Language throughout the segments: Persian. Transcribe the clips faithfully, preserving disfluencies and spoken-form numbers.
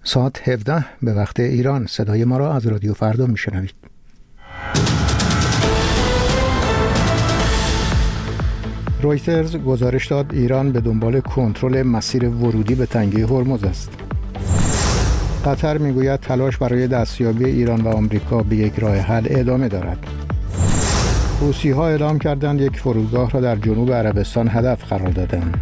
ساعت هفده به وقت ایران. صدای ما را از رادیو فردا میشنوید. رویترز گزارش داد ایران به دنبال کنترل مسیر ورودی به تنگه هرمز است. قطر میگوید تلاش برای دستیابی ایران و آمریکا به یک راه حل ادامه دارد. حوثی‌ها اعلام کردند یک فرودگاه را در جنوب عربستان هدف قرار دادند.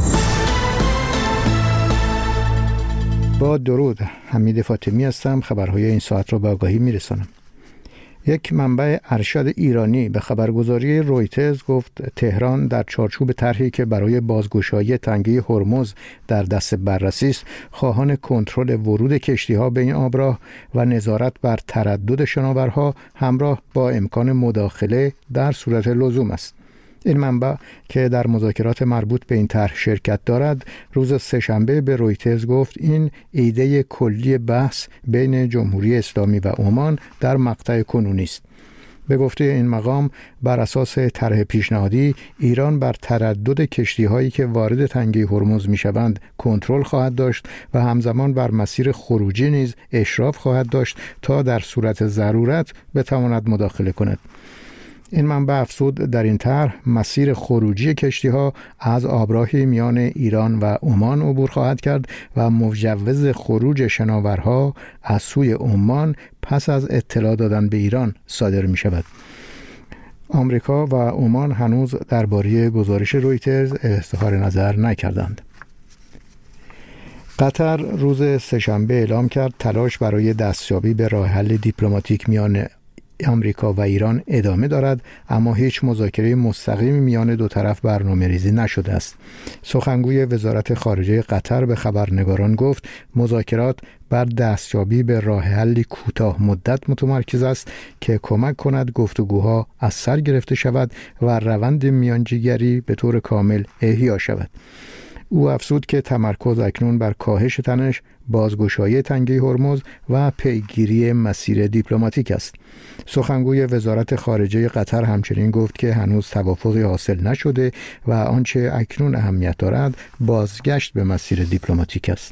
با درود، حمید فاطمی هستم. خبرهای این ساعت را به آگاهی میرسانم. یک منبع ارشد ایرانی به خبرگزاری رویترز گفت تهران در چارچوب طرحی که برای بازگشایی تنگه هرمز در دست بررسی است، خواهان کنترل ورود کشتی‌ها به این آبراه و نظارت بر تردد شناورها همراه با امکان مداخله در صورت لزوم است. این منبع که در مذاکرات مربوط به این طرح شرکت دارد، روز سه‌شنبه به رویترز گفت این ایده کلی بحث بین جمهوری اسلامی و عمان در مقطع کنونی است. به گفته این مقام، بر اساس طرح پیشنهادی ایران بر تردد کشتی‌هایی که وارد تنگه هرمز می‌شوند کنترل خواهد داشت و همزمان بر مسیر خروجی نیز اشراف خواهد داشت تا در صورت ضرورت بتواند مداخله کند. این منبع افزود در این طرح مسیر خروجی کشتی‌ها از آبراهی میان ایران و عمان عبور خواهد کرد و مجوز خروج شناورها از سوی عمان پس از اطلاع دادن به ایران صادر می شود. آمریکا و عمان هنوز درباره گزارش رویترز اظهار نظر نکردند. قطر روز سه‌شنبه اعلام کرد تلاش برای دستیابی به راه حل دیپلماتیک میان آمریکا و ایران ادامه دارد، اما هیچ مذاکره مستقیم میان دو طرف برنامه‌ریزی نشده است. سخنگوی وزارت خارجه قطر به خبرنگاران گفت مذاکرات بر دستیابی به راه حلی کوتاه مدت متمرکز است که کمک کند گفتگوها از سر گرفته شود و روند میانجیگری به طور کامل احیا شود. او افزود که تمرکز اکنون بر کاهش تنش، بازگشایی تنگه هرمز و پیگیری مسیر دیپلماتیک است. سخنگوی وزارت خارجه قطر همچنین گفت که هنوز توافقی حاصل نشده و آنچه اکنون اهمیت دارد بازگشت به مسیر دیپلماتیک است.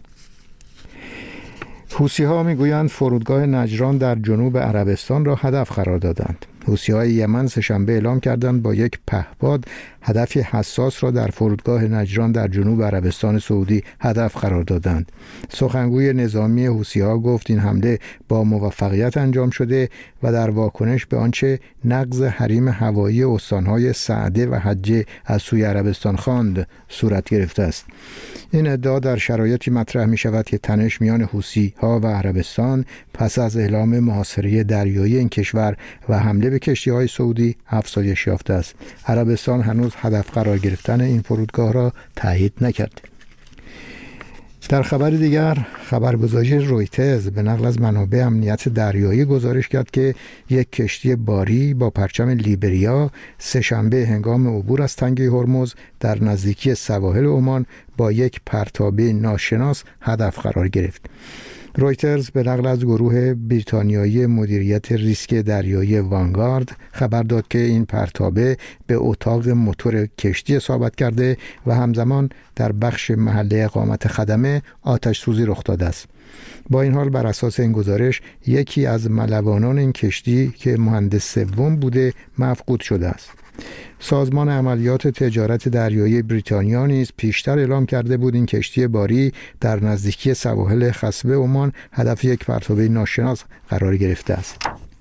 حوثی‌ها میگویند فرودگاه نجران در جنوب عربستان را هدف قرار دادند. حوثی‌های یمن سه‌شنبه اعلام کردند با یک پهپاد هدفی حساس را در فرودگاه نجران در جنوب عربستان سعودی هدف قرار دادند. سخنگوی نظامی حوثی‌ها گفت این حمله با موفقیت انجام شده و در واکنش به آنچه نقض حریم هوایی استان‌های سعده و حجه از سوی عربستان خواند صورت گرفته است. این ادعا در شرایطی مطرح می شود که تنش میان حوثی‌ها و عربستان پس از اعلام محاصره دریایی این کشور و حمله به کشتی‌های سعودی افزایش یافته است. عربستان هنوز هدف قرار گرفتن این فرودگاه را تایید نکرد. در خبر دیگر، خبرگزاری رویترز به نقل از منابع امنیت دریایی گزارش کرد که یک کشتی باری با پرچم لیبریا سه‌شنبه هنگام عبور از تنگه هرمز در نزدیکی سواحل عمان با یک پرتابه ناشناس هدف قرار گرفت. رویترز به نقل از گروه بریتانیایی مدیریت ریسک دریایی وانگارد خبر داد که این پرتابه به اتاق موتور کشتی اصابت کرده و همزمان در بخش محله اقامت خدمه آتش سوزی رخ داده است. با این حال بر اساس این گزارش یکی از ملوانان این کشتی که مهندس سوم بوده مفقود شده است. سازمان عملیات تجارت دریایی بریتانیا نیز پیشتر اعلام کرده بود این کشتی باری در نزدیکی سواحل خصبه عمان هدف یک پرتابه ناشناس قرار گرفته است.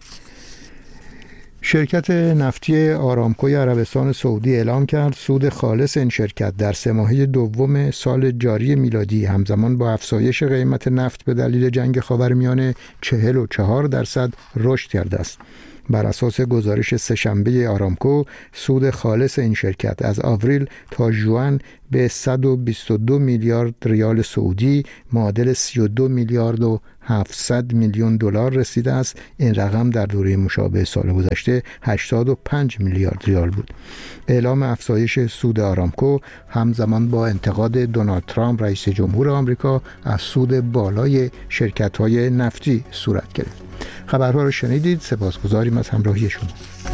شرکت نفتی آرامکوی عربستان سعودی اعلام کرد سود خالص این شرکت در سه ماهه دوم سال جاری میلادی همزمان با افزایش قیمت نفت به دلیل جنگ خاورمیانه چهل و چهار درصد رشد کرده است. بر اساس گزارش سه‌شنبه آرامکو، سود خالص این شرکت از آوریل تا ژوئن به صد و بیست و دو میلیارد ریال سعودی معادل سی و دو میلیارد و هفتصد میلیون دلار رسیده است. این رقم در دوره مشابه سال گذشته هشتاد و پنج میلیارد ریال بود. اعلام افزایش سود آرامکو همزمان با انتقاد دونالد ترامپ رئیس جمهور آمریکا از سود بالای شرکت‌های نفتی صورت گرفت. خبرها رو شنیدید. سپاسگزاریم از همراهی شما.